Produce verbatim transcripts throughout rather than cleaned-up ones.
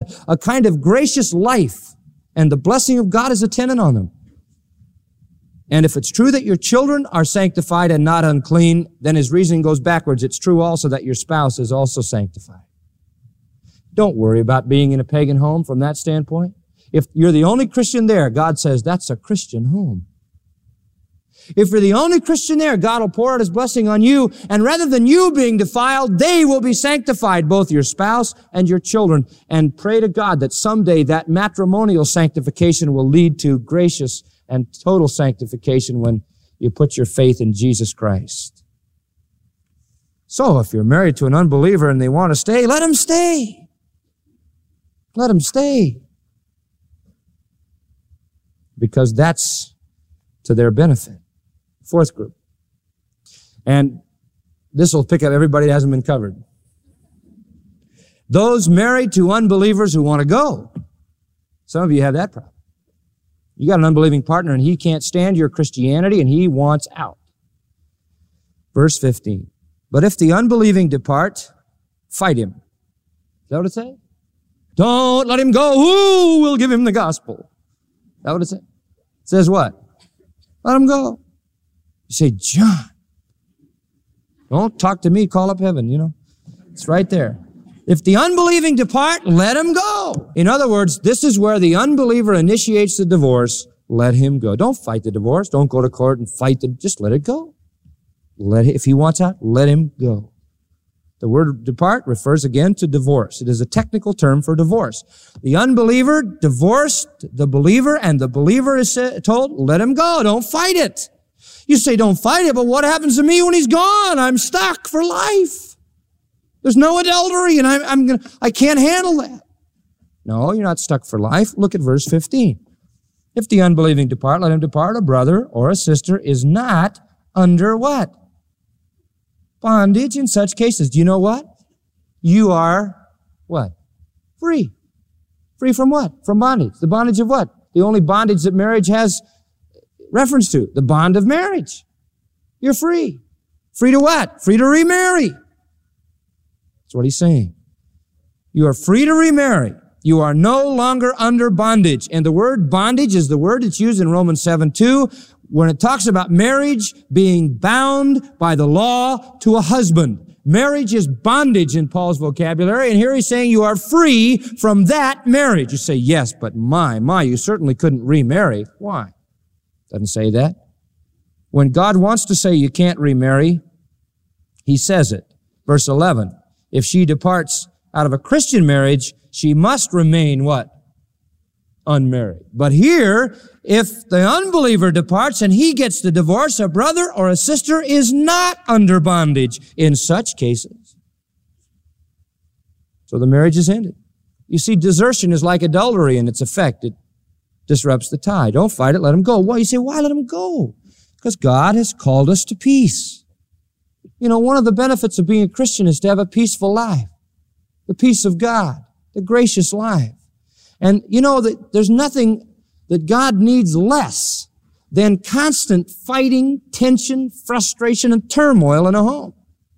a kind of gracious life, and the blessing of God is attendant on them. And if it's true that your children are sanctified and not unclean, then his reasoning goes backwards. It's true also that your spouse is also sanctified. Don't worry about being in a pagan home from that standpoint. If you're the only Christian there, God says that's a Christian home. If you're the only Christian there, God will pour out his blessing on you, and rather than you being defiled, they will be sanctified, both your spouse and your children. And pray to God that someday that matrimonial sanctification will lead to gracious and total sanctification when you put your faith in Jesus Christ. So if you're married to an unbeliever and they want to stay, let them stay. Let them stay. Because that's to their benefit. Fourth group. And this will pick up everybody that hasn't been covered. Those married to unbelievers who want to go. Some of you have that problem. You got an unbelieving partner and he can't stand your Christianity and he wants out. Verse fifteen. But if the unbelieving depart, fight him. Is that what it says? Don't let him go. Who will give him the gospel? Is that what it says? It says what? Let him go. You say, John, don't talk to me, call up heaven, you know. It's right there. If the unbelieving depart, let him go. In other words, this is where the unbeliever initiates the divorce. Let him go. Don't fight the divorce. Don't go to court and fight it. Just let it go. Let If he wants out, let him go. The word depart refers again to divorce. It is a technical term for divorce. The unbeliever divorced the believer, and the believer is told, let him go. Don't fight it. You say, don't fight it, but what happens to me when he's gone? I'm stuck for life. There's no adultery, and I'm, I'm gonna, I can't handle that. No, you're not stuck for life. Look at verse fifteen. If the unbelieving depart, let him depart. A brother or a sister is not under what? Bondage in such cases. Do you know what? You are what? Free. Free from what? From bondage. The bondage of what? The only bondage that marriage has reference to. The bond of marriage. You're free. Free to what? Free to remarry. That's what he's saying. You are free to remarry. You are no longer under bondage. And the word bondage is the word that's used in Romans seven two when it talks about marriage being bound by the law to a husband. Marriage is bondage in Paul's vocabulary, and here he's saying you are free from that marriage. You say, yes, but my, my, you certainly couldn't remarry. Why? Doesn't say that. When God wants to say you can't remarry, he says it. Verse eleven. If she departs out of a Christian marriage, she must remain what? Unmarried. But here, if the unbeliever departs and he gets the divorce, a brother or a sister is not under bondage in such cases. So the marriage is ended. You see, desertion is like adultery in its effect. It disrupts the tie. Don't fight it, let him go. Why? You say, why let him go? Because God has called us to peace. You know, one of the benefits of being a Christian is to have a peaceful life. The peace of God. The gracious life. And you know that there's nothing that God needs less than constant fighting, tension, frustration, and turmoil in a home.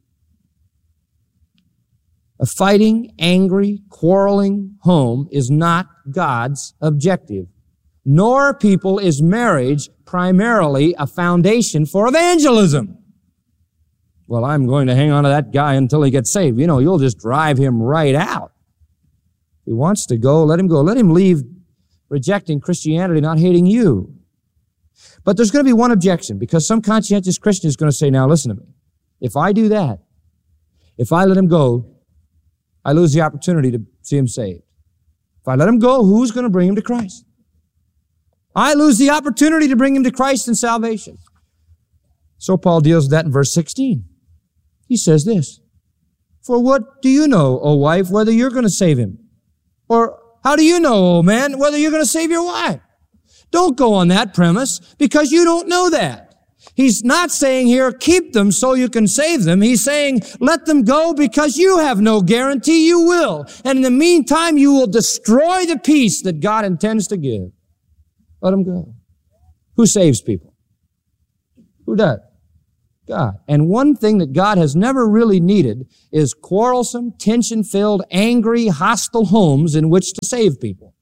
A fighting, angry, quarreling home is not God's objective. Nor, people, is marriage primarily a foundation for evangelism. Well, I'm going to hang on to that guy until he gets saved. You know, you'll just drive him right out. If he wants to go, let him go. Let him leave rejecting Christianity, not hating you. But there's going to be one objection, because some conscientious Christian is going to say, now listen to me. If I do that, if I let him go, I lose the opportunity to see him saved. If I let him go, who's going to bring him to Christ? I lose the opportunity to bring him to Christ and salvation. So Paul deals with that in verse sixteen. He says this, for what do you know, O wife, whether you're going to save him? Or how do you know, O man, whether you're going to save your wife? Don't go on that premise, because you don't know that. He's not saying here, keep them so you can save them. He's saying, let them go because you have no guarantee you will. And in the meantime, you will destroy the peace that God intends to give. Let them go. Who saves people? Who does? God. And one thing that God has never really needed is quarrelsome, tension-filled, angry, hostile homes in which to save people.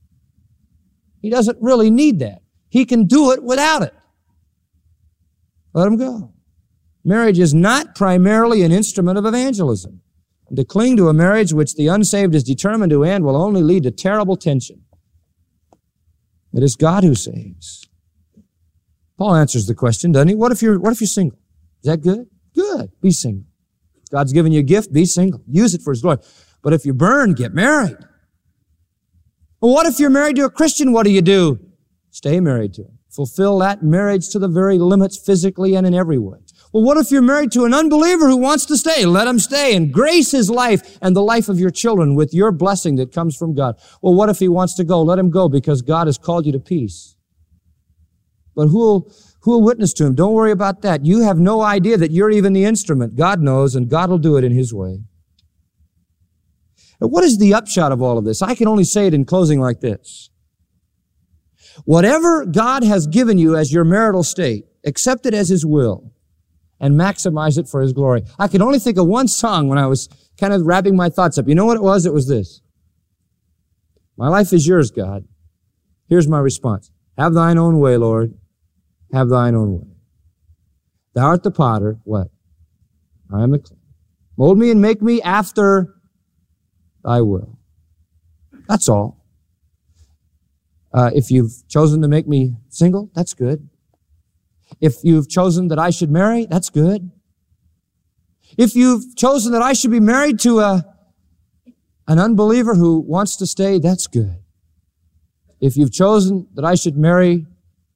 He doesn't really need that. He can do it without it. Let him go. Marriage is not primarily an instrument of evangelism. And to cling to a marriage which the unsaved is determined to end will only lead to terrible tension. It is God who saves. Paul answers the question, doesn't he? What if you're, what if you're single? Is that good? Good. Be single. God's given you a gift, be single. Use it for His glory. But if you burn, get married. Well, what if you're married to a Christian? What do you do? Stay married to him. Fulfill that marriage to the very limits physically and in every way. Well, what if you're married to an unbeliever who wants to stay? Let him stay and grace his life and the life of your children with your blessing that comes from God. Well, what if he wants to go? Let him go because God has called you to peace. But who'll, who'll witness to him? Don't worry about that. You have no idea that you're even the instrument. God knows, and God will do it in His way. But what is the upshot of all of this? I can only say it in closing like this. Whatever God has given you as your marital state, accept it as His will and maximize it for His glory. I could only think of one song when I was kind of wrapping my thoughts up. You know what it was? It was this. My life is yours, God. Here's my response. Have thine own way, Lord. Have thine own way. Thou art the potter. What? I am the clay. Mold me and make me after thy will. That's all. Uh, if you've chosen to make me single, that's good. If you've chosen that I should marry, that's good. If you've chosen that I should be married to a, an unbeliever who wants to stay, that's good. If you've chosen that I should marry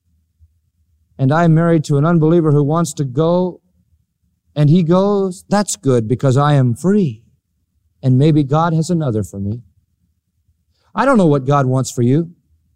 and I'm married to an unbeliever who wants to go and he goes, that's good because I am free. And maybe God has another for me. I don't know what God wants for you.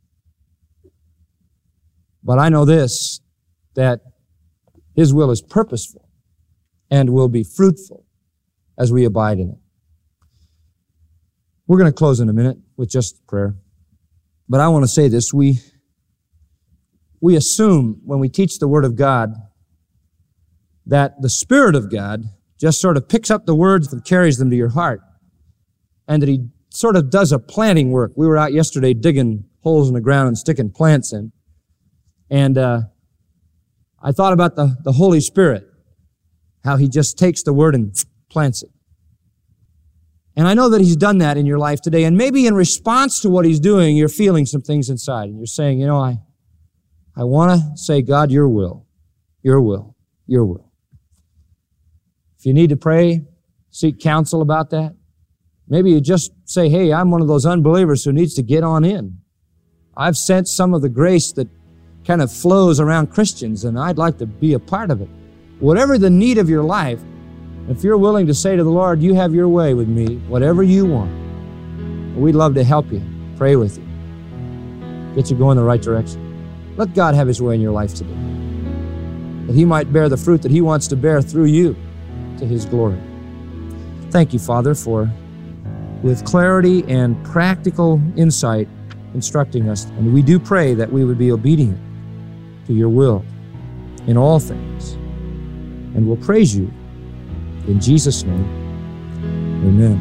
But I know this, that His will is purposeful and will be fruitful as we abide in it. We're going to close in a minute with just prayer. But I want to say this. We, we assume when we teach the Word of God that the Spirit of God just sort of picks up the words and carries them to your heart, and that He sort of does a planting work. We were out yesterday digging holes in the ground and sticking plants in. And uh, I thought about the, the Holy Spirit, how He just takes the Word and plants it. And I know that He's done that in your life today. And maybe in response to what He's doing, you're feeling some things inside. And you're saying, you know, I, I want to say, God, your will, your will, your will. If you need to pray, seek counsel about that. Maybe you just say, hey, I'm one of those unbelievers who needs to get on in. I've sensed some of the grace that kind of flows around Christians, and I'd like to be a part of it. Whatever the need of your life, if you're willing to say to the Lord, you have your way with me, whatever you want, we'd love to help you, pray with you, get you going the right direction. Let God have His way in your life today, that He might bear the fruit that He wants to bear through you to His glory. Thank you, Father, for with clarity and practical insight instructing us. And we do pray that we would be obedient to your will in all things. And we'll praise you in Jesus' name. Amen.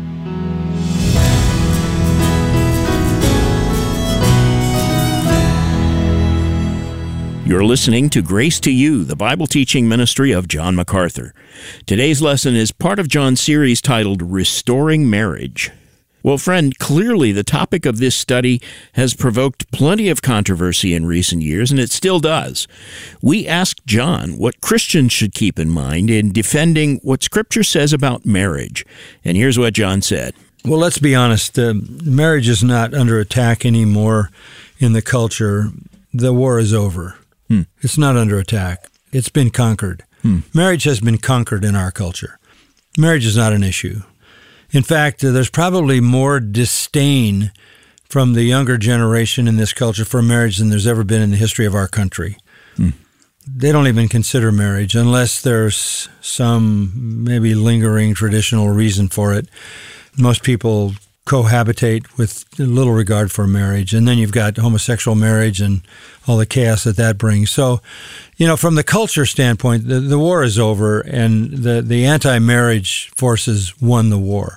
You're listening to Grace to You, the Bible teaching ministry of John MacArthur. Today's lesson is part of John's series titled Restoring Marriage. Well, friend, clearly the topic of this study has provoked plenty of controversy in recent years, and it still does. We asked John what Christians should keep in mind in defending what Scripture says about marriage. And here's what John said. Well, let's be honest. Uh, marriage is not under attack anymore in the culture. The war is over. Hmm. It's not under attack. It's been conquered. Hmm. Marriage has been conquered in our culture. Marriage is not an issue. In fact, there's probably more disdain from the younger generation in this culture for marriage than there's ever been in the history of our country. Hmm. They don't even consider marriage unless there's some maybe lingering traditional reason for it. Most people cohabitate with little regard for marriage. And then you've got homosexual marriage and all the chaos that that brings. So, you know, from the culture standpoint, the, the war is over, and the, the anti-marriage forces won the war.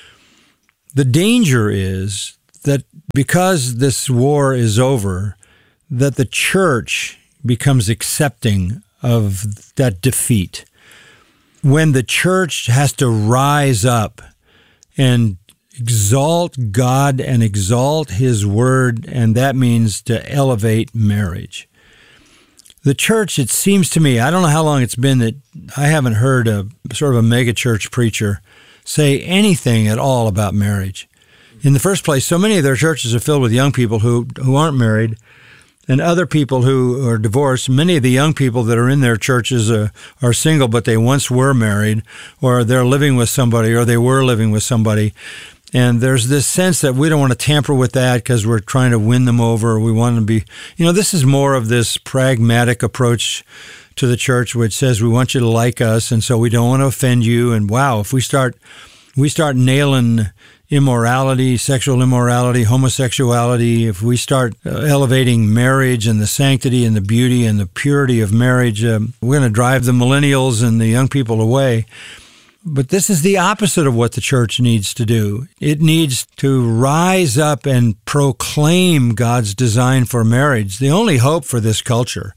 The danger is that because this war is over, that the church becomes accepting of that defeat. When the church has to rise up and exalt God and exalt His Word, and that means to elevate marriage. The church, it seems to me, I don't know how long it's been that I haven't heard a sort of a megachurch preacher say anything at all about marriage. In the first place, so many of their churches are filled with young people who, who aren't married, and other people who are divorced. Many of the young people that are in their churches are, are single, but they once were married, or they're living with somebody, or they were living with somebody. And there's this sense that we don't want to tamper with that because we're trying to win them over. We want to be, you know, this is more of this pragmatic approach to the church, which says we want you to like us, and so we don't want to offend you. And wow, if we start, we start nailing immorality, sexual immorality, homosexuality, if we start uh, elevating marriage and the sanctity and the beauty and the purity of marriage, uh, we're going to drive the millennials and the young people away. But this is the opposite of what the church needs to do. It needs to rise up and proclaim God's design for marriage. The only hope for this culture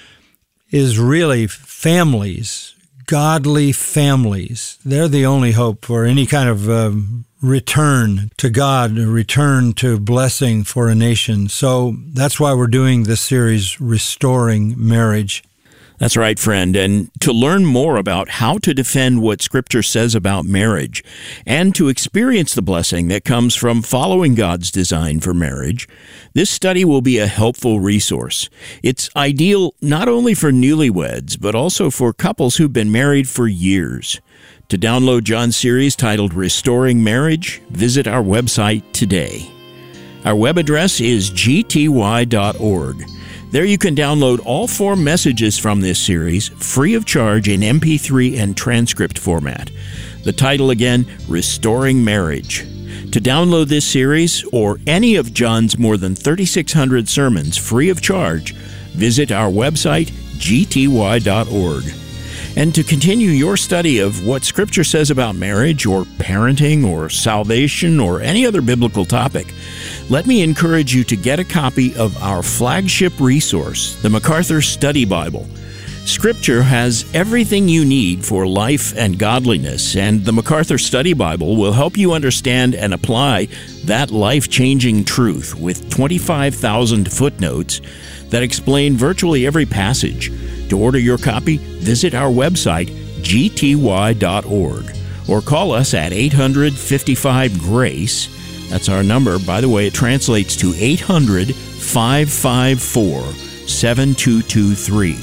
is really families, godly families. They're the only hope for any kind of um, return to God, a return to blessing for a nation. So that's why we're doing this series, Restoring Marriage. That's right, friend. And to learn more about how to defend what Scripture says about marriage and to experience the blessing that comes from following God's design for marriage, this study will be a helpful resource. It's ideal not only for newlyweds, but also for couples who've been married for years. To download John's series titled Restoring Marriage, visit our website today. Our web address is g t y dot org. There you can download all four messages from this series free of charge in M P three and transcript format. The title again, Restoring Marriage. To download this series or any of John's more than thirty-six hundred sermons free of charge, visit our website, g t y dot org. And to continue your study of what Scripture says about marriage or parenting or salvation or any other biblical topic, let me encourage you to get a copy of our flagship resource, the MacArthur Study Bible. Scripture has everything you need for life and godliness, and the MacArthur Study Bible will help you understand and apply that life-changing truth with twenty-five thousand footnotes that explain virtually every passage. To order your copy, visit our website, g t y dot org, or call us at eight hundred, fifty-five, GRACE. That's our number. By the way, it translates to eight hundred, five five four, seven two two three.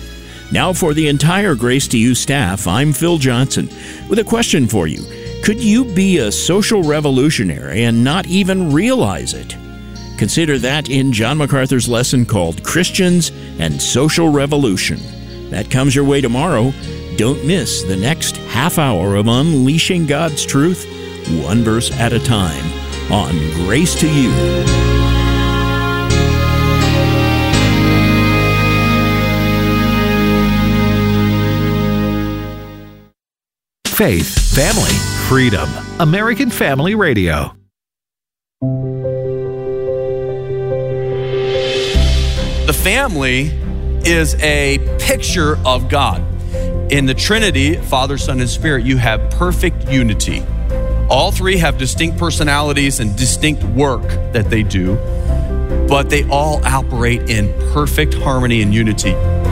Now for the entire Grace to You staff, I'm Phil Johnson with a question for you. Could you be a social revolutionary and not even realize it? Consider that in John MacArthur's lesson called Christians and Social Revolution. That comes your way tomorrow. Don't miss the next half hour of Unleashing God's Truth, one verse at a time, on Grace to You. Faith, family, freedom. American Family Radio. The family is a picture of God. In the Trinity, Father, Son, and Spirit, you have perfect unity. All three have distinct personalities and distinct work that they do, but they all operate in perfect harmony and unity.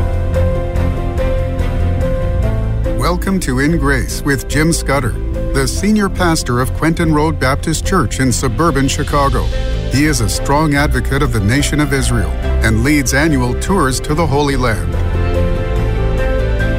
Welcome to In Grace with Jim Scudder, the senior pastor of Quentin Road Baptist Church in suburban Chicago. He is a strong advocate of the nation of Israel and leads annual tours to the Holy Land.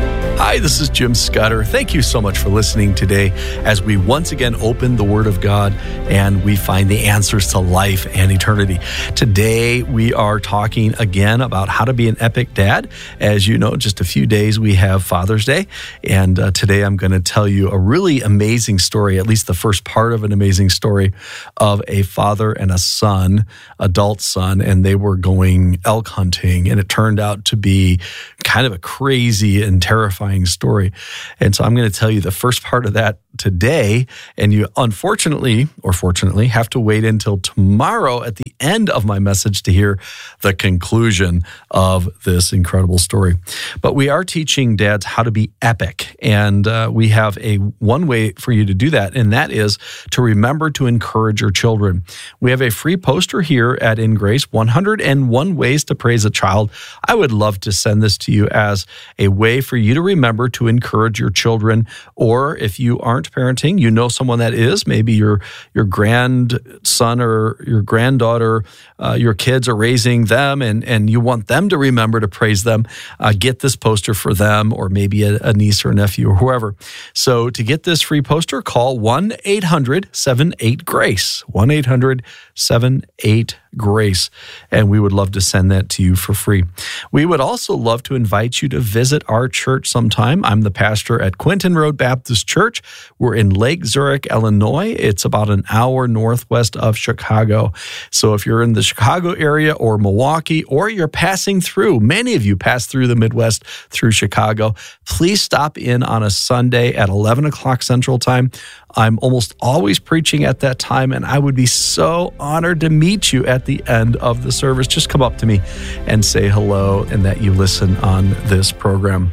Hi, this is Jim Scudder. Thank you so much for listening today as we once again open the Word of God and we find the answers to life and eternity. Today, we are talking again about how to be an epic dad. As you know, just a few days we have Father's Day, and uh, today I'm going to tell you a really amazing story, at least the first part of an amazing story of a father and a son, adult son, and they were going elk hunting, and it turned out to be kind of a crazy and terrifying story. And so I'm going to tell you the first part of that today, and you unfortunately, or fortunately, have to wait until tomorrow at the end of my message to hear the conclusion of this incredible story. But we are teaching dads how to be epic, and uh, we have a one way for you to do that, and that is to remember to encourage your children. We have a free poster here at In Grace, one hundred one Ways to Praise a Child. I would love to send this to you as a way for you to remember to encourage your children, or if you aren't parenting, you know someone that is, maybe your your grandson or your granddaughter, uh, your kids are raising them, and, and you want them to remember to praise them, uh, get this poster for them, or maybe a, a niece or a nephew or whoever. So to get this free poster, call one eight hundred seven eight GRACE, one eight hundred seven eight GRACE, and we would love to send that to you for free. We would also love to invite you to visit our church sometime. I'm the pastor at Quentin Road Baptist Church. We're in Lake Zurich, Illinois. It's about an hour northwest of Chicago. So if you're in the Chicago area or Milwaukee, or you're passing through, many of you pass through the Midwest through Chicago, please stop in on a Sunday at eleven o'clock Central Time. I'm almost always preaching at that time, and I would be so honored to meet you at the end of the service. Just come up to me and say hello and that you listen on this program.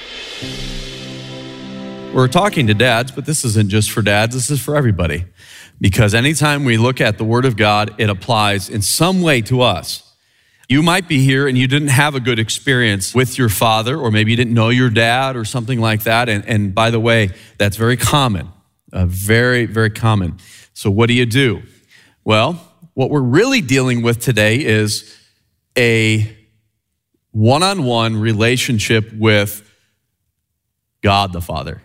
We're talking to dads, but this isn't just for dads, this is for everybody. Because anytime we look at the Word of God, it applies in some way to us. You might be here and you didn't have a good experience with your father, or maybe you didn't know your dad or something like that. And, and by the way, that's very common. Uh, very, very common. So what do you do? Well, what we're really dealing with today is a one-on-one relationship with God the Father.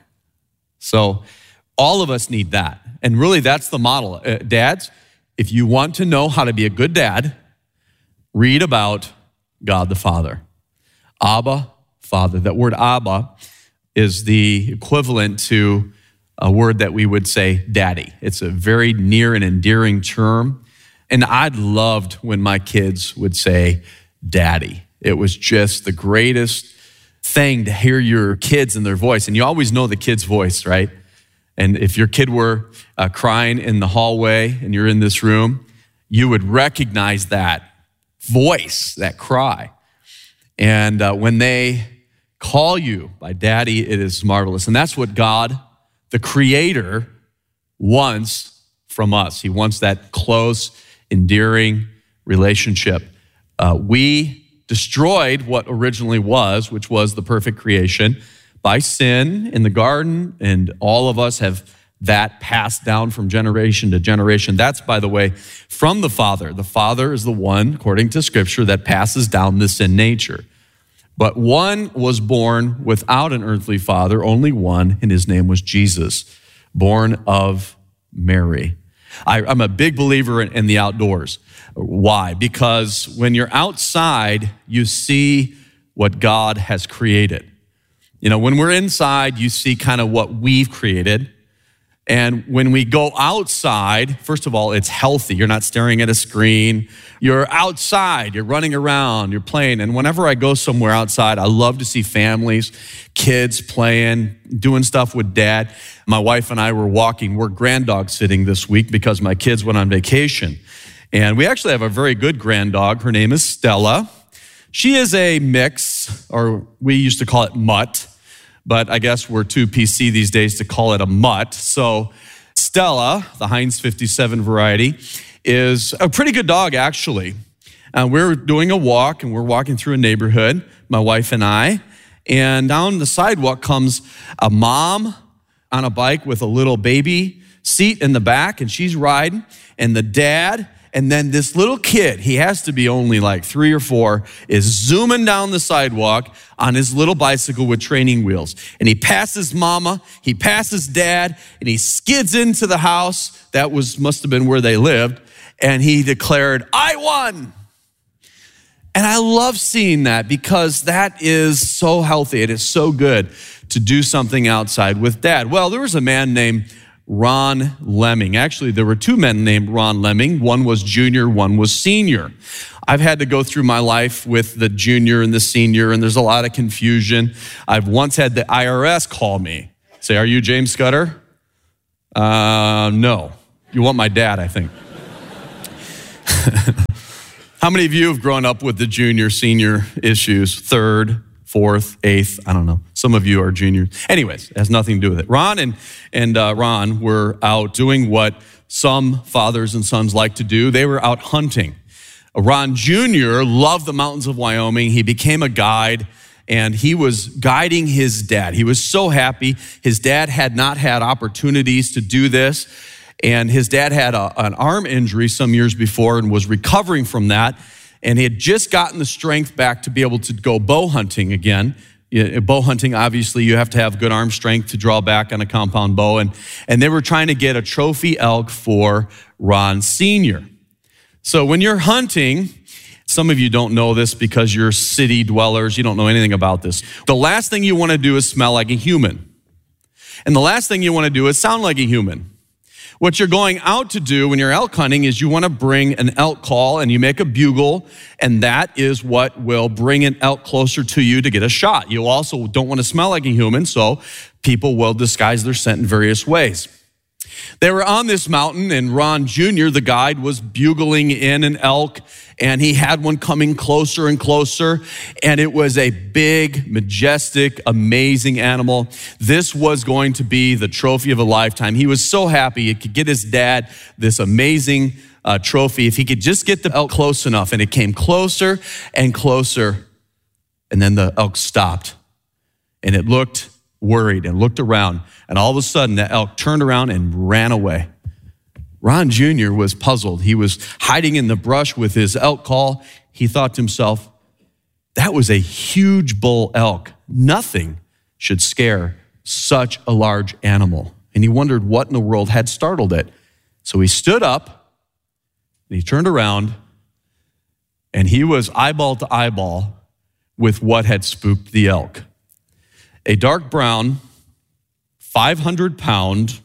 So all of us need that. And really that's the model. Uh, dads, if you want to know how to be a good dad, read about God the Father. Abba, Father. That word Abba is the equivalent to a word that we would say daddy. It's a very near and endearing term. And I loved when my kids would say daddy. It was just the greatest thing to hear your kids and their voice. And you always know the kid's voice, right? And if your kid were uh, crying in the hallway and you're in this room, you would recognize that voice, that cry. And uh, when they call you by daddy, it is marvelous. And that's what God, the Creator, wants from us. He wants that close, endearing relationship. Uh, we destroyed what originally was, which was the perfect creation, by sin in the garden, and all of us have that passed down from generation to generation. That's, by the way, from the Father. The Father is the one, according to Scripture, that passes down the sin nature. But one was born without an earthly father, only one, and his name was Jesus, born of Mary. I, I'm a big believer in, in the outdoors. Why? Because when you're outside, you see what God has created. You know, when we're inside, you see kind of what we've created. And when we go outside, first of all, it's healthy. You're not staring at a screen. You're outside. You're running around. You're playing. And whenever I go somewhere outside, I love to see families, kids playing, doing stuff with dad. My wife and I were walking. We're grand dog sitting this week because my kids went on vacation. And we actually have a very good grand dog. Her name is Stella. She is a mix, or we used to call it mutt. But I guess we're too P C these days to call it a mutt. So Stella, the Heinz fifty-seven variety, is a pretty good dog, actually. Uh, we're doing a walk, and we're walking through a neighborhood, my wife and I, and down the sidewalk comes a mom on a bike with a little baby seat in the back, and she's riding, and the dad And then this little kid, he has to be only like three or four, is zooming down the sidewalk on his little bicycle with training wheels. And he passes mama, he passes dad, and he skids into the house. That was must have been where they lived. And he declared, I won. And I love seeing that because that is so healthy. It is so good to do something outside with dad. Well, there was a man named Ron Lemming. Actually, there were two men named Ron Lemming. One was junior, one was senior. I've had to go through my life with the junior and the senior, and there's a lot of confusion. I've once had the I R S call me, say, are you James Scudder? Uh, no. You want my dad, I think. How many of you have grown up with the junior, senior issues? Third, fourth, eighth, I don't know. Some of you are juniors. Anyways, it has nothing to do with it. Ron and, and uh, Ron were out doing what some fathers and sons like to do. They were out hunting. Ron Junior loved the mountains of Wyoming. He became a guide, and he was guiding his dad. He was so happy. His dad had not had opportunities to do this, and his dad had a, an arm injury some years before and was recovering from that. And he had just gotten the strength back to be able to go bow hunting again. Bow hunting, obviously, you have to have good arm strength to draw back on a compound bow. And, and they were trying to get a trophy elk for Ron Senior So when you're hunting, some of you don't know this because you're city dwellers. You don't know anything about this. The last thing you want to do is smell like a human. And the last thing you want to do is sound like a human. What you're going out to do when you're elk hunting is you want to bring an elk call and you make a bugle, and that is what will bring an elk closer to you to get a shot. You also don't want to smell like a human, so people will disguise their scent in various ways. They were on this mountain, and Ron Junior, the guide, was bugling in an elk, and he had one coming closer and closer, and it was a big, majestic, amazing animal. This was going to be the trophy of a lifetime. He was so happy he could get his dad this amazing uh, trophy if he could just get the elk close enough, and it came closer and closer, and then the elk stopped, and it looked worried and looked around, and all of a sudden the elk turned around and ran away. Ron Junior was puzzled. He was hiding in the brush with his elk call. He thought to himself, that was a huge bull elk. Nothing should scare such a large animal. And he wondered what in the world had startled it. So he stood up and he turned around, and he was eyeball to eyeball with what had spooked the elk. A dark brown, five hundred pound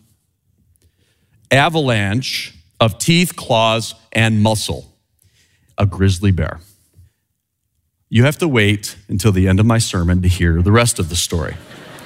avalanche of teeth, claws, and muscle, a grizzly bear. You have to wait until the end of my sermon to hear the rest of the story.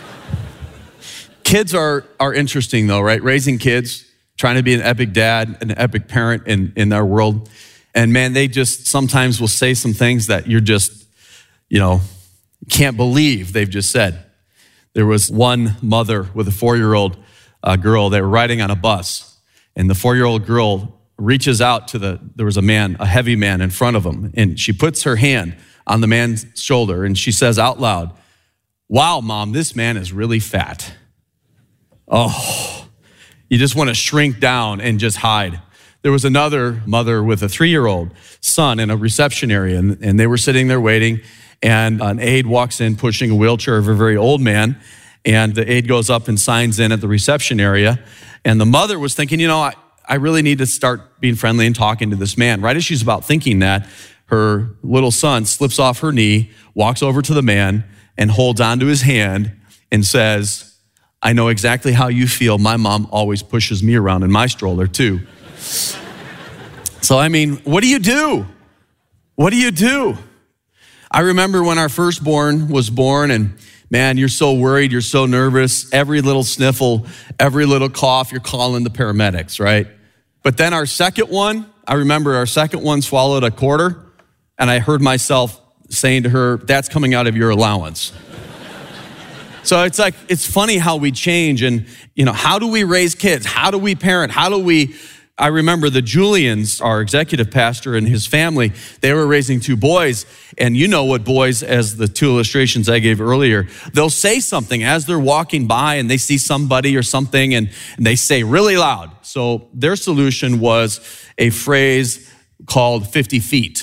Kids are, are interesting though, right? Raising kids, trying to be an epic dad, an epic parent in, in our world. And man, they just sometimes will say some things that you're just, you know, can't believe they've just said. There was one mother with a four-year-old uh, girl. They were riding on a bus, and the four-year-old girl reaches out to the, there was a man, a heavy man in front of them, and she puts her hand on the man's shoulder, and she says out loud, wow, Mom, this man is really fat. Oh, you just want to shrink down and just hide. There was another mother with a three-year-old son in a reception area, and, and they were sitting there waiting, and an aide walks in pushing a wheelchair of a very old man, and the aide goes up and signs in at the reception area, and the mother was thinking, you know, I, I really need to start being friendly and talking to this man. Right as she's about thinking that, her little son slips off her knee, walks over to the man, and holds onto his hand and says, I know exactly how you feel. My mom always pushes me around in my stroller too. So, I mean, what do you do? What do you do? I remember when our firstborn was born, and man, you're so worried, you're so nervous. Every little sniffle, every little cough, you're calling the paramedics, right? But then our second one, I remember our second one swallowed a quarter, and I heard myself saying to her, that's coming out of your allowance. So it's like, it's funny how we change, and you know, how do we raise kids? How do we parent? How do we I remember the Julians, our executive pastor and his family, they were raising two boys. And you know what boys, as the two illustrations I gave earlier, they'll say something as they're walking by and they see somebody or something and, and they say really loud. So their solution was a phrase called fifty feet.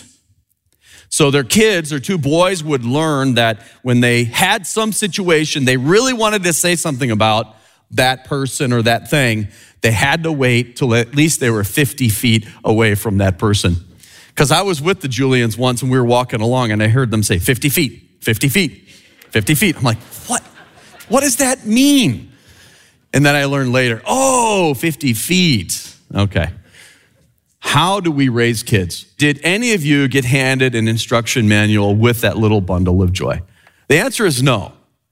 So their kids, their two boys, would learn that when they had some situation they really wanted to say something about that person or that thing, they had to wait till at least they were fifty feet away from that person. Because I was with the Julians once and we were walking along and I heard them say fifty feet, fifty feet, fifty feet. I'm like, what? What does that mean? And then I learned later, oh, fifty feet. Okay. How do we raise kids? Did any of you get handed an instruction manual with that little bundle of joy? The answer is no.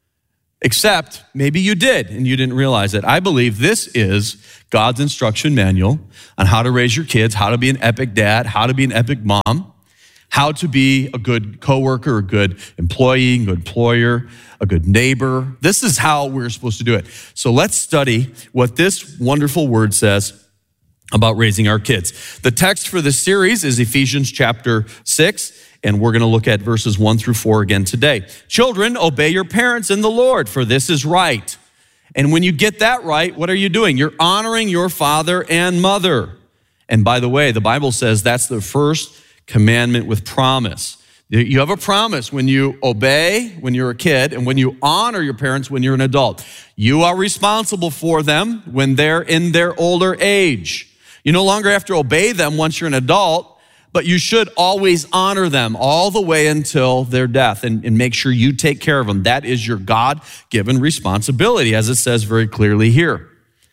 Except maybe you did and you didn't realize it. I believe this is God's instruction manual on how to raise your kids, how to be an epic dad, how to be an epic mom, how to be a good coworker, a good employee, a good employer, a good neighbor. This is how we're supposed to do it. So let's study what this wonderful word says about raising our kids. The text for this series is Ephesians chapter six, and we're going to look at verses one through four again today. Children, obey your parents in the Lord, for this is right. And when you get that right, what are you doing? You're honoring your father and mother. And by the way, the Bible says that's the first commandment with promise. You have a promise when you obey when you're a kid and when you honor your parents when you're an adult. You are responsible for them when they're in their older age. You no longer have to obey them once you're an adult, but you should always honor them all the way until their death and, and make sure you take care of them. That is your God-given responsibility, as it says very clearly here.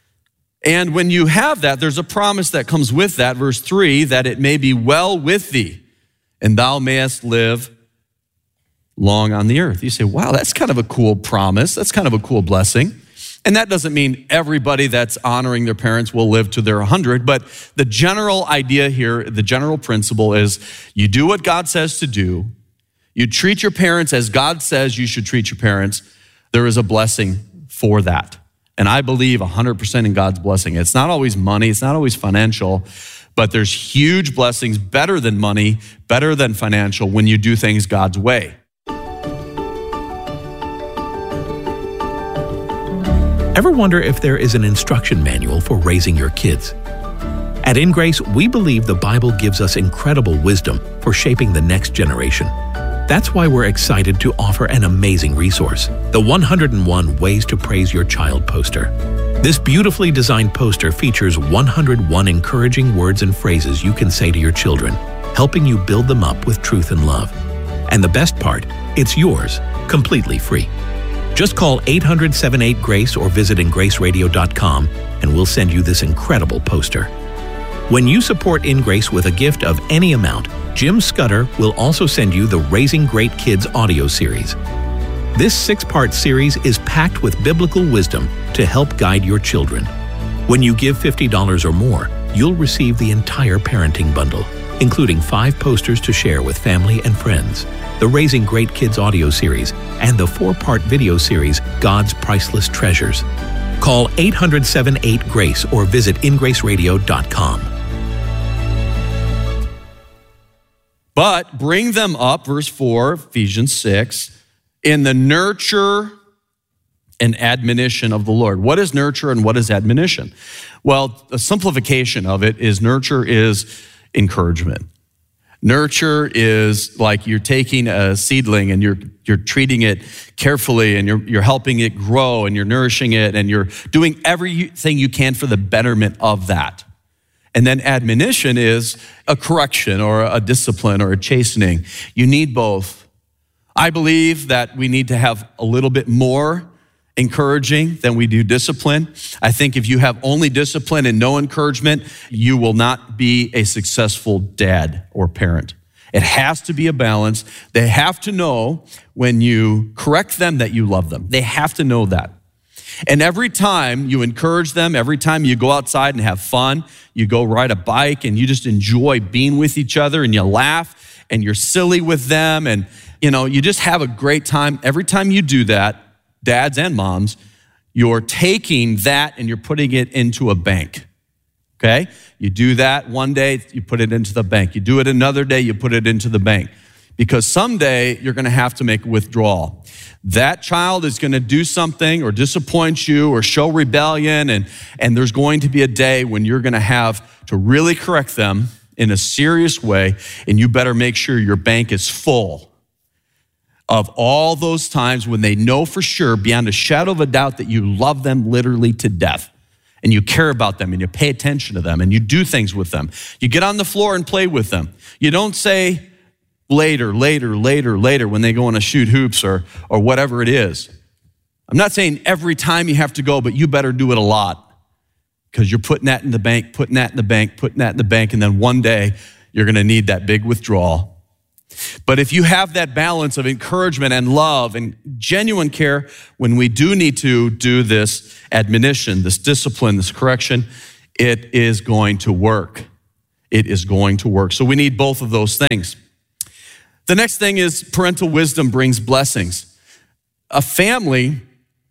And when you have that, there's a promise that comes with that, verse three, that it may be well with thee, and thou mayest live long on the earth. You say, wow, that's kind of a cool promise. That's kind of a cool blessing. And that doesn't mean everybody that's honoring their parents will live to their one hundred, but the general idea here, the general principle is you do what God says to do. You treat your parents as God says you should treat your parents. There is a blessing for that. And I believe one hundred percent in God's blessing. It's not always money. It's not always financial, but there's huge blessings, better than money, better than financial, when you do things God's way. Ever wonder if there is an instruction manual for raising your kids? At In Grace, we believe the Bible gives us incredible wisdom for shaping the next generation. That's why we're excited to offer an amazing resource, the one hundred one Ways to Praise Your Child poster. This beautifully designed poster features one hundred one encouraging words and phrases you can say to your children, helping you build them up with truth and love. And the best part, it's yours, completely free. Just call eight hundred, seven eight, GRACE or visit in grace radio dot com and we'll send you this incredible poster. When you support In Grace with a gift of any amount, Jim Scudder will also send you the Raising Great Kids audio series. This six-part series is packed with biblical wisdom to help guide your children. When you give fifty dollars or more, you'll receive the entire parenting bundle, including five posters to share with family and friends, the Raising Great Kids audio series, and the four-part video series, God's Priceless Treasures. Call eight hundred, seven eight, GRACE or visit in grace radio dot com. But bring them up, verse four, Ephesians six, in the nurture and admonition of the Lord. What is nurture and what is admonition? Well, a simplification of it is nurture is encouragement. Nurture is like you're taking a seedling and you're you're treating it carefully and you're you're helping it grow and you're nourishing it and you're doing everything you can for the betterment of that. And then admonition is a correction or a discipline or a chastening. You need both. I believe that we need to have a little bit more encouraging than we do discipline. I think if you have only discipline and no encouragement, you will not be a successful dad or parent. It has to be a balance. They have to know when you correct them that you love them. They have to know that. And every time you encourage them, every time you go outside and have fun, you go ride a bike and you just enjoy being with each other and you laugh and you're silly with them and, you know, you just have a great time. Every time you do that, dads and moms, you're taking that and you're putting it into a bank. okay? You do that one day, you put it into the bank. You do it another day, you put it into the bank. Because someday you're gonna have to make a withdrawal. That child is gonna do something or disappoint you or show rebellion, and, and there's going to be a day when you're gonna have to really correct them in a serious way, and you better make sure your bank is full of all those times when they know for sure, beyond a shadow of a doubt, that you love them literally to death, and you care about them, and you pay attention to them, and you do things with them. You get on the floor and play with them. You don't say, later, later, later, later, when they go on to shoot hoops or, or whatever it is. I'm not saying every time you have to go, but you better do it a lot, because you're putting that in the bank, putting that in the bank, putting that in the bank, and then one day you're gonna need that big withdrawal. But if you have that balance of encouragement and love and genuine care, when we do need to do this admonition, this discipline, this correction, it is going to work. It is going to work. So we need both of those things. The next thing is parental wisdom brings blessings. A family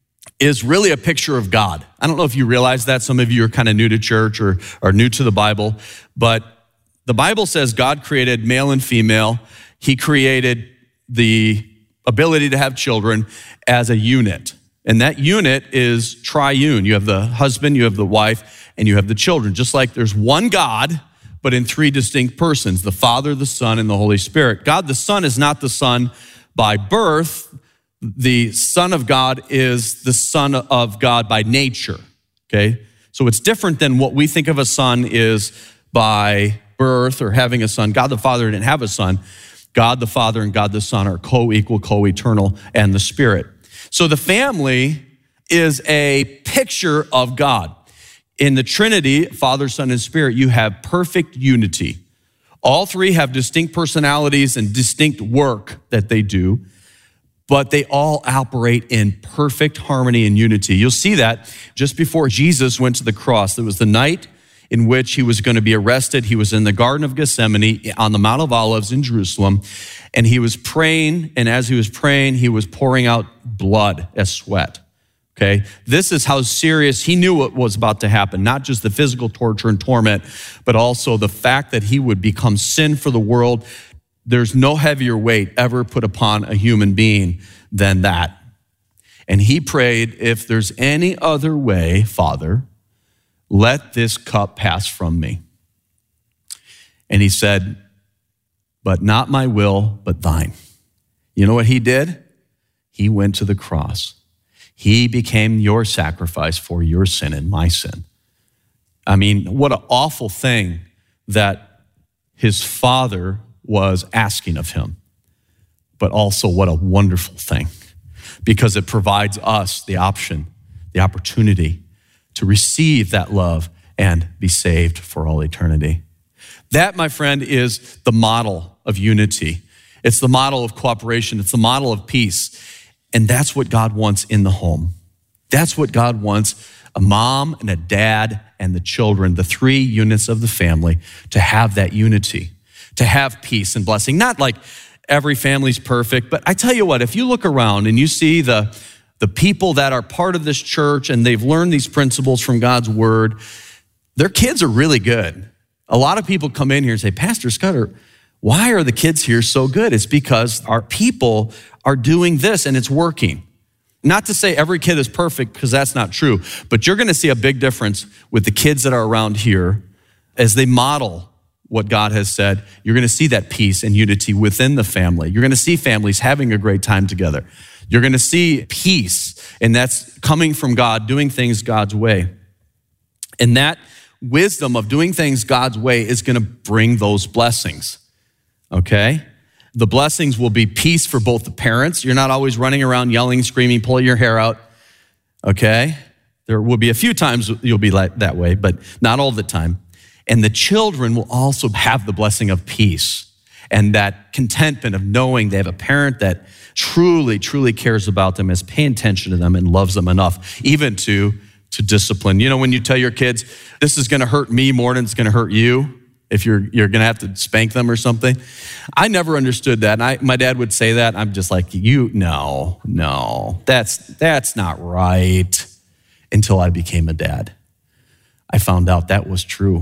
is really a picture of God. I don't know if you realize that. Some of you are kind of new to church or are new to the Bible, but the Bible says God created male and female. He created the ability to have children as a unit. And that unit is triune. You have the husband, you have the wife, and you have the children. Just like there's one God, but in three distinct persons, the Father, the Son, and the Holy Spirit. God the Son is not the Son by birth. The Son of God is the Son of God by nature, okay? So it's different than what we think of a son is by birth or having a son. God the Father didn't have a son. God the Father and God the Son are co-equal, co-eternal, and the Spirit. So the family is a picture of God. In the Trinity, Father, Son, and Spirit, you have perfect unity. All three have distinct personalities and distinct work that they do, but they all operate in perfect harmony and unity. You'll see that just before Jesus went to the cross. There was the night in which he was going to be arrested. He was in the Garden of Gethsemane on the Mount of Olives in Jerusalem, and he was praying, and as he was praying, he was pouring out blood as sweat. Okay, this is how serious he knew what was about to happen, not just the physical torture and torment, but also the fact that he would become sin for the world. There's no heavier weight ever put upon a human being than that. And he prayed, if there's any other way, Father, let this cup pass from me. And he said, but not my will, but thine. You know what he did? He went to the cross. He became your sacrifice for your sin and my sin. I mean, what an awful thing that his Father was asking of him, but also what a wonderful thing, because it provides us the option, the opportunity to receive that love and be saved for all eternity. That, my friend, is the model of unity. It's the model of cooperation. It's the model of peace. And that's what God wants in the home. That's what God wants, a mom and a dad and the children, the three units of the family, to have that unity, to have peace and blessing. Not like every family's perfect, but I tell you what, if you look around and you see the, the people that are part of this church and they've learned these principles from God's word, their kids are really good. A lot of people come in here and say, Pastor Scudder, why are the kids here so good? It's because our people are doing this and it's working. Not to say every kid is perfect, because that's not true, but you're gonna see a big difference with the kids that are around here as they model what God has said. You're gonna see that peace and unity within the family. You're gonna see families having a great time together. You're gonna see peace, and that's coming from God, doing things God's way. And that wisdom of doing things God's way is gonna bring those blessings, okay? The blessings will be peace for both the parents. You're not always running around yelling, screaming, pulling your hair out, okay? There will be a few times you'll be like that way, but not all the time. And the children will also have the blessing of peace and that contentment of knowing they have a parent that truly, truly cares about them, is paying attention to them and loves them enough, even to, to discipline. You know, when you tell your kids, this is gonna hurt me more than it's gonna hurt you, if you're you're gonna have to spank them or something. I never understood that. And I, my dad would say that. I'm just like, you, no, no, that's that's not right, until I became a dad. I found out that was true.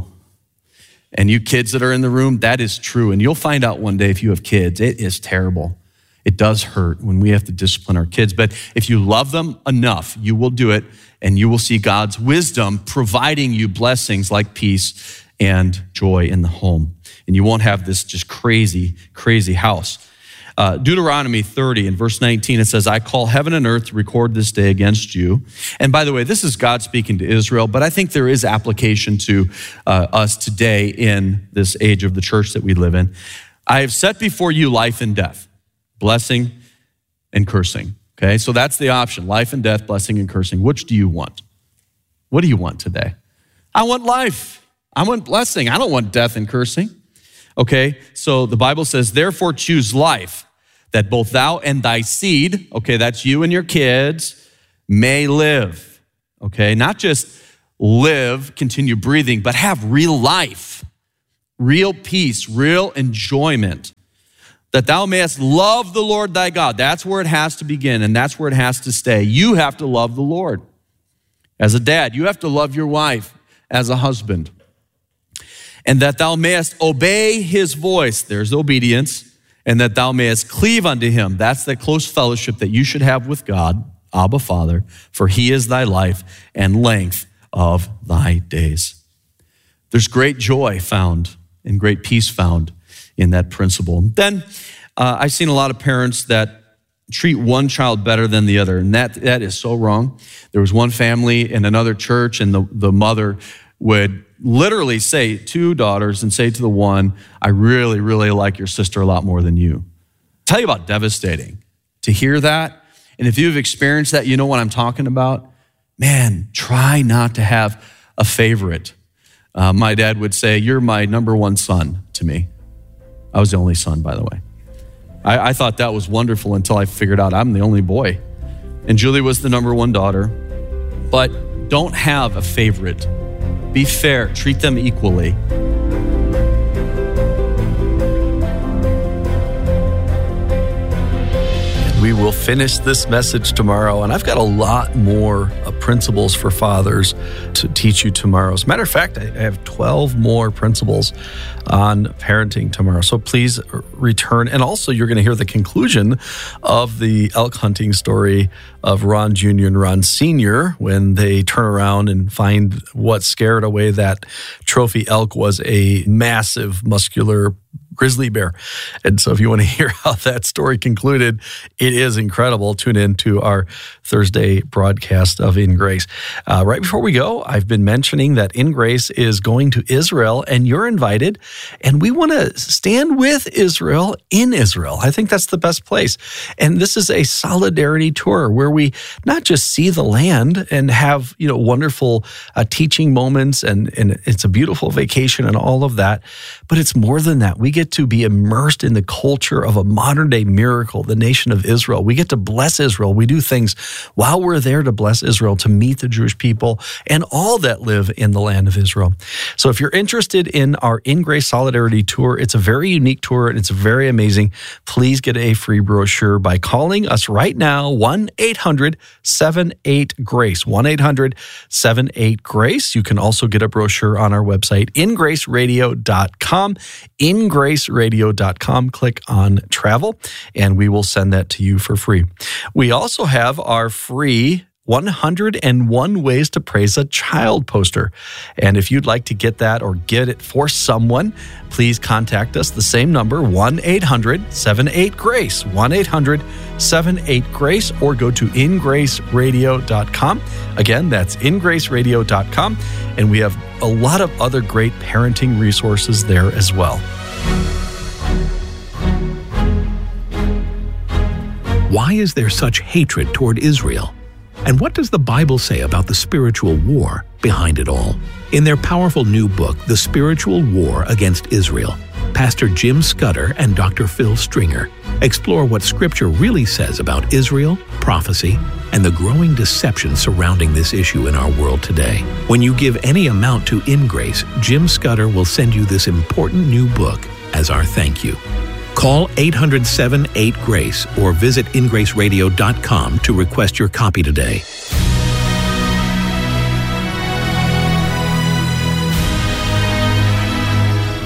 And you kids that are in the room, that is true. And you'll find out one day if you have kids, it is terrible. It does hurt when we have to discipline our kids. But if you love them enough, you will do it, and you will see God's wisdom providing you blessings like peace and joy in the home. And you won't have this just crazy, crazy house. Uh, Deuteronomy thirty and verse nineteen, it says, I call heaven and earth to record this day against you. And by the way, this is God speaking to Israel, but I think there is application to uh, us today in this age of the church that we live in. I have set before you life and death, blessing and cursing. Okay, so that's the option, life and death, blessing and cursing. Which do you want? What do you want today? I want life. I want blessing. I don't want death and cursing. Okay, so the Bible says, therefore choose life, that both thou and thy seed, okay, that's you and your kids, may live. Okay, not just live, continue breathing, but have real life, real peace, real enjoyment. That thou mayest love the Lord thy God. That's where it has to begin, and that's where it has to stay. You have to love the Lord. As a dad, you have to love your wife as a husband. And that thou mayest obey his voice. There's obedience. And that thou mayest cleave unto him. That's the close fellowship that you should have with God, Abba Father, for he is thy life and length of thy days. There's great joy found and great peace found in that principle. Then uh, I've seen a lot of parents that treat one child better than the other, and that that is so wrong. There was one family in another church, and the, the mother would literally say two daughters and say to the one, I really, really like your sister a lot more than you. Tell you about devastating to hear that. And if you've experienced that, you know what I'm talking about. Man, try not to have a favorite. Uh, my dad would say, you're my number one son to me. I was the only son, by the way. I, I thought that was wonderful until I figured out I'm the only boy. And Julie was the number one daughter. But don't have a favorite. Be fair, treat them equally. We will finish this message tomorrow, and I've got a lot more uh, principles for fathers to teach you tomorrow. As a matter of fact, I have twelve more principles on parenting tomorrow. So please return. And also, you're going to hear the conclusion of the elk hunting story of Ron Junior and Ron Senior when they turn around and find what scared away that trophy elk was a massive, muscular grizzly bear. And so if you want to hear how that story concluded, it is incredible. Tune in to our Thursday broadcast of In Grace. Uh, right before we go, I've been mentioning that In Grace is going to Israel, and you're invited. And we want to stand with Israel in Israel. I think that's the best place. And this is a solidarity tour where we not just see the land and have, you know, wonderful uh, teaching moments, and, and it's a beautiful vacation and all of that, but it's more than that. We get to be immersed in the culture of a modern day miracle, the nation of Israel. We get to bless Israel. We do things while we're there to bless Israel, to meet the Jewish people and all that live in the land of Israel. So if you're interested in our In Grace Solidarity Tour, it's a very unique tour and it's very amazing. Please get a free brochure by calling us right now, one eight hundred seven eight GRACE, one eight hundred seven eight GRACE. You can also get a brochure on our website, in grace radio dot com, in grace radio dot com. Click on travel, and we will send that to you for free. We also have our free one hundred and one Ways to Praise a Child poster. And if you'd like to get that or get it for someone, please contact us. The same number, one eight hundred seven eight GRACE, one eight hundred seven eight GRACE, or go to in grace radio dot com. Again, that's in grace radio dot com. And we have a lot of other great parenting resources there as well. Why is there such hatred toward Israel? And what does the Bible say about the spiritual war behind it all? In their powerful new book, The Spiritual War Against Israel, Pastor Jim Scudder and Doctor Phil Stringer explore what Scripture really says about Israel, prophecy, and the growing deception surrounding this issue in our world today. When you give any amount to In Grace, Jim Scudder will send you this important new book as our thank you. Call eight hundred seven eight GRACE or visit in grace radio dot com to request your copy today.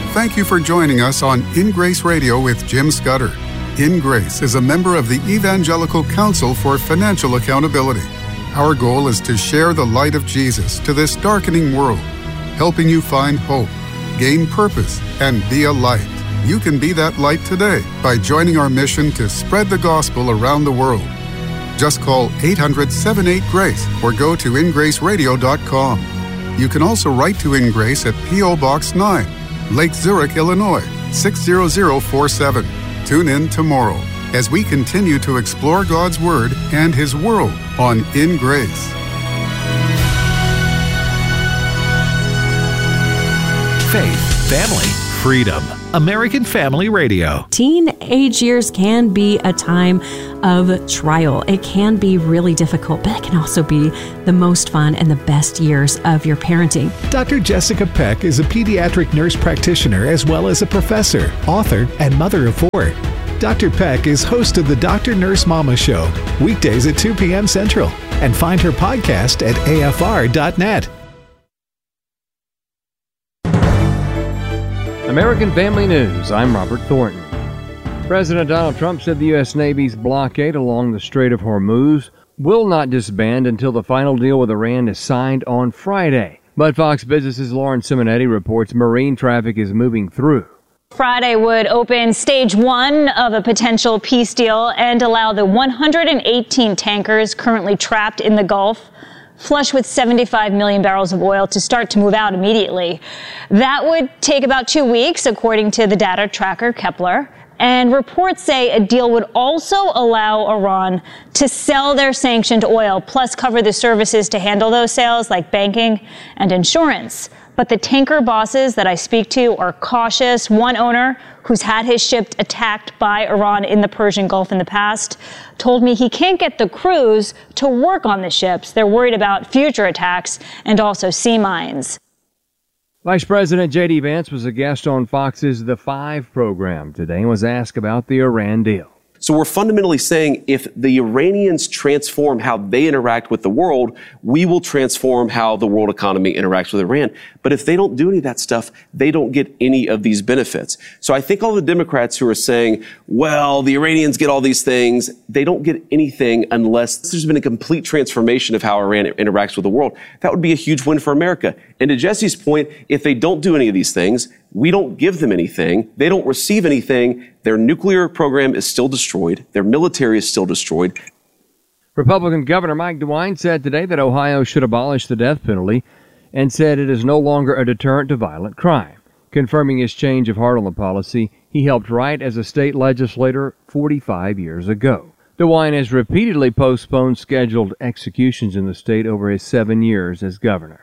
Thank you for joining us on In Grace Radio with Jim Scudder. In Grace is a member of the Evangelical Council for Financial Accountability. Our goal is to share the light of Jesus to this darkening world, helping you find hope, gain purpose, and be a light. You can be that light today by joining our mission to spread the gospel around the world. Just call eight hundred, seven eight, GRACE or go to in grace radio dot com. You can also write to In Grace at P O Box nine, Lake Zurich, Illinois, six zero zero four seven. Tune in tomorrow as we continue to explore God's Word and His world on In Grace. Faith, family, freedom. American Family Radio. Teenage years can be a time of trial. It can be really difficult, but it can also be the most fun and the best years of your parenting. Doctor Jessica Peck is a pediatric nurse practitioner as well as a professor, author, and mother of four. Doctor Peck is host of the Doctor Nurse Mama Show, weekdays at two p.m. Central, and find her podcast at A F R dot net. American Family News, I'm Robert Thornton. President Donald Trump said the U S. Navy's blockade along the Strait of Hormuz will not disband until the final deal with Iran is signed on Friday. But Fox Business's Lauren Simonetti reports marine traffic is moving through. Friday would open stage one of a potential peace deal and allow the one hundred eighteen tankers currently trapped in the Gulf, flush with seventy-five million barrels of oil, to start to move out immediately. That would take about two weeks, according to the data tracker Kepler. And reports say a deal would also allow Iran to sell their sanctioned oil, plus cover the services to handle those sales, like banking and insurance. But the tanker bosses that I speak to are cautious. One owner, who's had his ship attacked by Iran in the Persian Gulf in the past, told me he can't get the crews to work on the ships. They're worried about future attacks and also sea mines. Vice President J D. Vance was a guest on Fox's The Five program today and was asked about the Iran deal. So we're fundamentally saying if the Iranians transform how they interact with the world, we will transform how the world economy interacts with Iran. But if they don't do any of that stuff, they don't get any of these benefits. So I think all the Democrats who are saying, well, the Iranians get all these things, they don't get anything unless there's been a complete transformation of how Iran interacts with the world. That would be a huge win for America. And to Jesse's point, if they don't do any of these things, we don't give them anything. They don't receive anything. Their nuclear program is still destroyed. Their military is still destroyed. Republican Governor Mike DeWine said today that Ohio should abolish the death penalty and said it is no longer a deterrent to violent crime. Confirming his change of heart on the policy he helped write as a state legislator forty-five years ago. DeWine has repeatedly postponed scheduled executions in the state over his seven years as governor.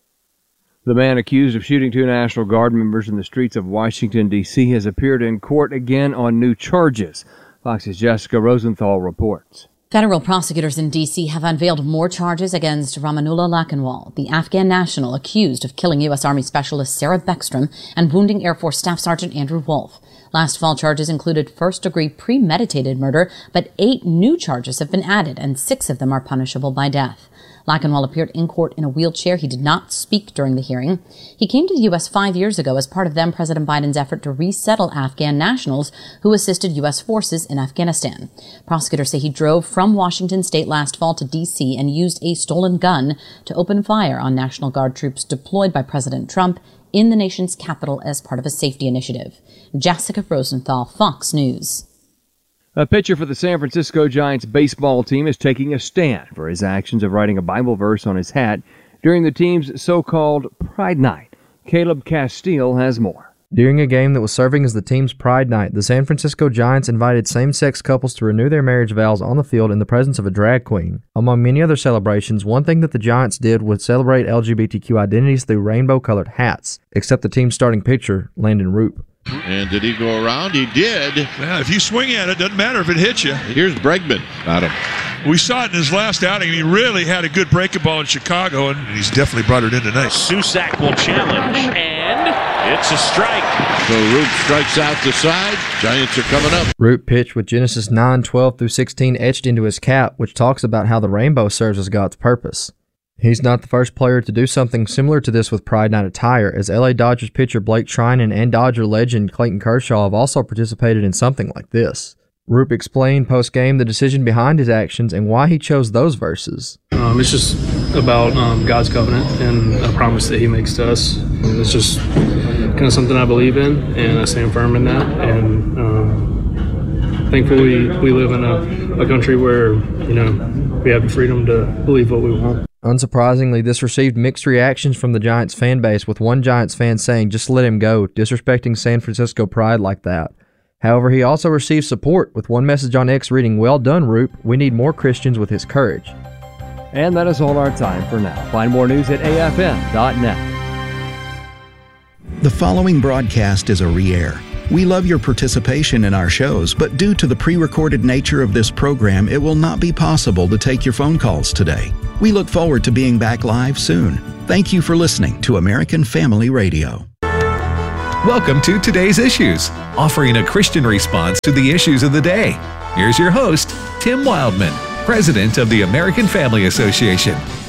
The man accused of shooting two National Guard members in the streets of Washington, D C has appeared in court again on new charges. Fox's Jessica Rosenthal reports. Federal prosecutors in D C have unveiled more charges against Rahmanullah Lakhanwal, the Afghan national accused of killing U S. Army Specialist Sarah Beckstrom and wounding Air Force Staff Sergeant Andrew Wolf. Last fall, charges included first-degree premeditated murder, but eight new charges have been added, and six of them are punishable by death. Lakhanwal appeared in court in a wheelchair. He did not speak during the hearing. He came to the U S five years ago as part of then President Biden's effort to resettle Afghan nationals who assisted U S forces in Afghanistan. Prosecutors say he drove from Washington state last fall to D C and used a stolen gun to open fire on National Guard troops deployed by President Trump in the nation's capital as part of a safety initiative. Jessica Rosenthal, Fox News. A pitcher for the San Francisco Giants baseball team is taking a stand for his actions of writing a Bible verse on his hat during the team's so-called Pride Night. Caleb Castile has more. During a game that was serving as the team's Pride Night, the San Francisco Giants invited same-sex couples to renew their marriage vows on the field in the presence of a drag queen. Among many other celebrations, one thing that the Giants did was celebrate L G B T Q identities through rainbow-colored hats, except the team's starting pitcher, Landon Roop. And did he go around? He did. Yeah, if you swing at it, doesn't matter if it hits you. Here's Bregman. Got him. We saw it in his last outing, and he really had a good breaking ball in Chicago, and he's definitely brought it in tonight. Susac will challenge, and it's a strike. So Roop strikes out the side. Giants are coming up. Roop pitched with Genesis nine twelve through sixteen etched into his cap, which talks about how the rainbow serves as God's purpose. He's not the first player to do something similar to this with Pride Night attire, as L A Dodgers pitcher Blake Treinen and Dodger legend Clayton Kershaw have also participated in something like this. Roop explained post-game the decision behind his actions and why he chose those verses. Um, it's just about um, God's covenant and a promise that he makes to us. It's just kind of something I believe in, and I stand firm in that. And um, thankfully, we live in a, a country where, you know, we have the freedom to believe what we want. Unsurprisingly, this received mixed reactions from the Giants fan base, with one Giants fan saying, "Just let him go, disrespecting San Francisco pride like that." However, he also received support, with one message on X reading, "Well done, Roop. We need more Christians with his courage." And that is all our time for now. Find more news at A F M dot net. The following broadcast is a re-air. We love your participation in our shows, but due to the pre-recorded nature of this program, it will not be possible to take your phone calls today. We look forward to being back live soon. Thank you for listening to American Family Radio. Welcome to Today's Issues, offering a Christian response to the issues of the day. Here's your host, Tim Wildman, President of the American Family Association.